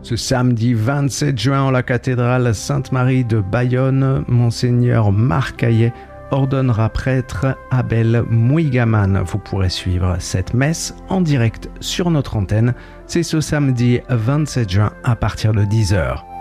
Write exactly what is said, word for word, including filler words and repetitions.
Ce samedi vingt-sept juin, en la cathédrale Sainte-Marie de Bayonne, Monseigneur Marc Hayet ordonnera prêtre Abel Mouigaman. Vous pourrez suivre cette messe en direct sur notre antenne. C'est ce samedi vingt-sept juin à partir de dix heures.